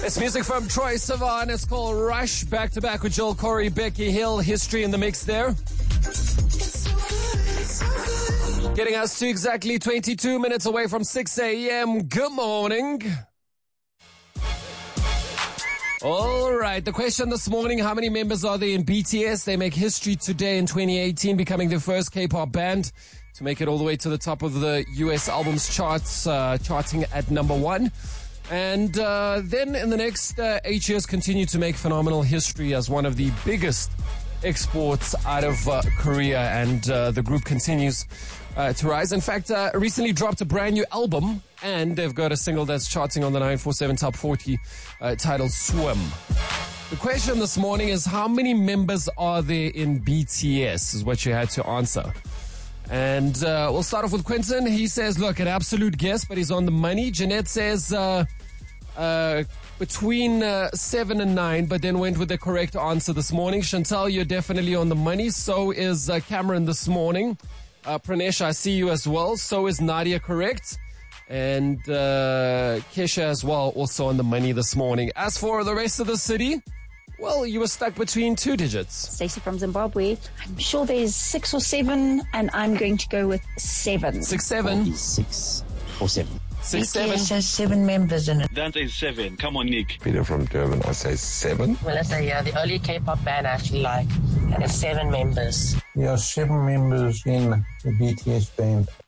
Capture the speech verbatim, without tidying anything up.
It's music from Troye Sivan. It's called Rush. Back to back with Joel Corey, Becky Hill. History in the mix there. Getting us to exactly twenty-two minutes away from six a.m. Good morning. All right. The question this morning, how many members are there in B T S? They make history today in twenty eighteen, becoming the first K-pop band to make it all the way to the top of the U S albums charts, uh, charting at number one. And uh, then in the next uh, eight years, continue to make phenomenal history as one of the biggest exports out of uh, Korea. And uh, the group continues uh, to rise. In fact, uh, recently dropped a brand new album, and they've got a single that's charting on the nine forty-seven Top forty uh, titled Swim. The question this morning is, how many members are there in B T S is what you had to answer. And uh, we'll start off with Quentin. He says, look, an absolute guess, but he's on the money. Jeanette says uh, uh, between uh, seven and nine, but then went with the correct answer this morning. Chantal, you're definitely on the money. So is uh, Cameron this morning. Uh, Pranesh, I see you as well. So is Nadia, correct. And uh, Kesha as well, also on the money this morning. As for the rest of the city, well, you were stuck between two digits. Stacey from Zimbabwe. I'm sure there's six or seven, and I'm going to go with seven. Six, seven. Six or seven. Six, seven. B T S has seven members in it. That is seven. Come on, Nick. Peter from Durban, I say seven. Well, I say, yeah, the only K-pop band I actually like has seven members. There are seven members in the B T S band.